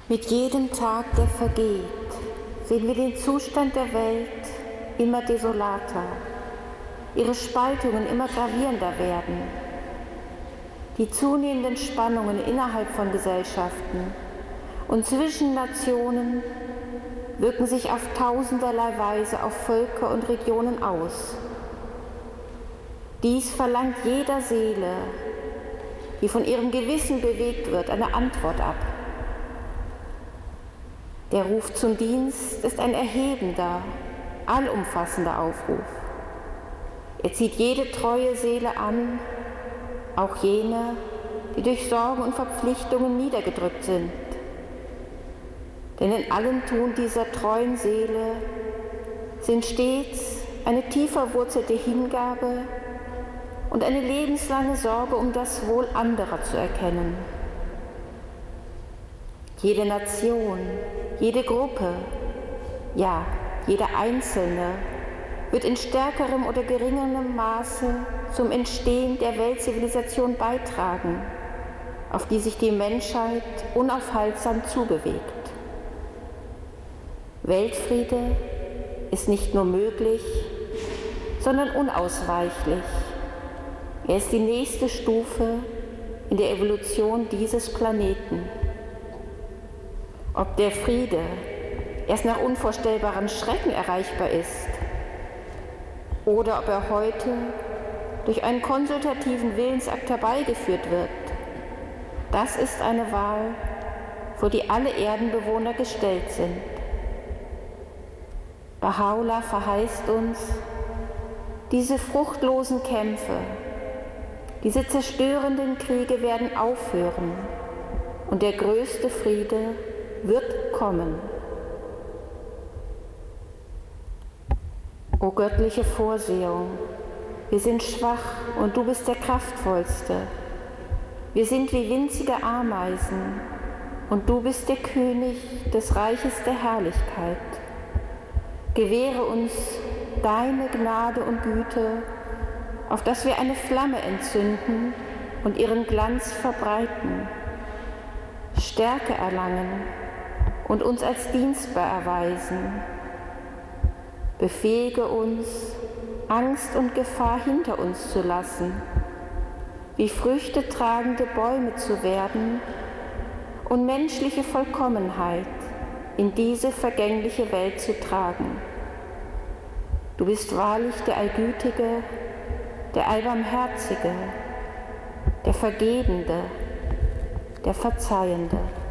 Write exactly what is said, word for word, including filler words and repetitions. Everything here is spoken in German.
Mit jedem Tag, der vergeht, sehen wir den Zustand der Welt immer desolater, ihre Spaltungen immer gravierender werden. Die zunehmenden Spannungen innerhalb von Gesellschaften und zwischen Nationen wirken sich auf tausenderlei Weise auf Völker und Regionen aus. Dies verlangt jeder Seele, die von ihrem Gewissen bewegt wird, eine Antwort ab. Der Ruf zum Dienst ist ein erhebender, allumfassender Aufruf. Er zieht jede treue Seele an, auch jene, die durch Sorgen und Verpflichtungen niedergedrückt sind. Denn in allen Tun dieser treuen Seele sind stets eine tief verwurzelte Hingabe und eine lebenslange Sorge um das Wohl anderer zu erkennen. Jede Nation, jede Gruppe, ja, jeder Einzelne wird in stärkerem oder geringerem Maße zum Entstehen der Weltzivilisation beitragen, auf die sich die Menschheit unaufhaltsam zubewegt. Weltfriede ist nicht nur möglich, sondern unausweichlich. Er ist die nächste Stufe in der Evolution dieses Planeten. Ob der Friede erst nach unvorstellbaren Schrecken erreichbar ist oder ob er heute durch einen konsultativen Willensakt herbeigeführt wird, das ist eine Wahl, vor die alle Erdenbewohner gestellt sind. Baha'u'llah verheißt uns, diese fruchtlosen Kämpfe, diese zerstörenden Kriege werden aufhören und der größte Friede wird kommen. O göttliche Vorsehung, wir sind schwach und du bist der Kraftvollste. Wir sind wie winzige Ameisen und du bist der König des Reiches der Herrlichkeit. Gewähre uns deine Gnade und Güte, auf dass wir eine Flamme entzünden und ihren Glanz verbreiten, Stärke erlangen und uns als dienstbar erweisen. Befähige uns, Angst und Gefahr hinter uns zu lassen, wie früchtetragende Bäume zu werden und menschliche Vollkommenheit in diese vergängliche Welt zu tragen. Du bist wahrlich der Allgütige, der Allbarmherzige, der Vergebende, der Verzeihende.